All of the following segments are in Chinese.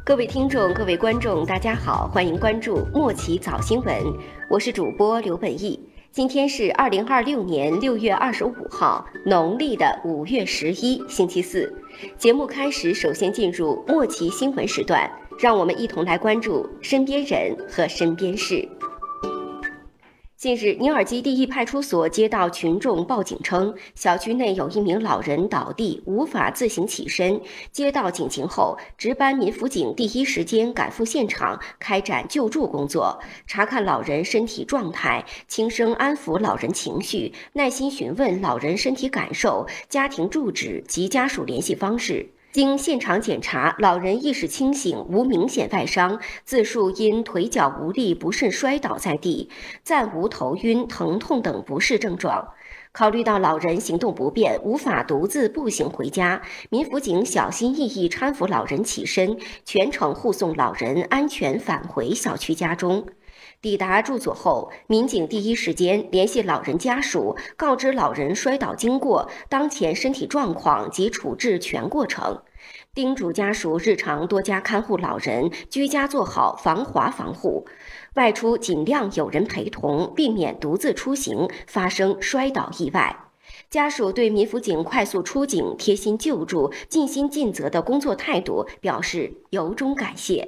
各位听众、各位观众，大家好，欢迎关注莫奇早新闻，我是主播刘本义。今天是2026年6月25号，农历的5月11，星期四。节目开始，首先进入莫奇新闻时段，让我们一同来关注身边人和身边事。近日，尼尔基第一派出所接到群众报警称，小区内有一名老人倒地，无法自行起身。接到警情后，值班民辅警第一时间赶赴现场，开展救助工作，查看老人身体状态，轻声安抚老人情绪，耐心询问老人身体感受、家庭住址及家属联系方式。经现场检查，老人意识清醒，无明显外伤，自述因腿脚无力不慎摔倒在地，暂无头晕、疼痛等不适症状。考虑到老人行动不便，无法独自步行回家，民辅警小心翼翼搀扶老人起身，全程护送老人安全返回小区家中。抵达住所后，民警第一时间联系老人家属，告知老人摔倒经过、当前身体状况及处置全过程，叮嘱家属日常多加看护老人，居家做好防滑防护，外出尽量有人陪同，避免独自出行发生摔倒意外。家属对民辅警快速出警、贴心救助、尽心尽责的工作态度表示由衷感谢。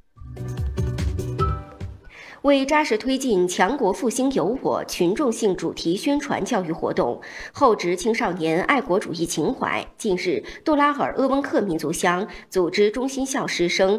为扎实推进强国复兴有我群众性主题宣传教育活动，厚植青少年爱国主义情怀，近日，杜拉尔鄂温克民族乡组织中心校师生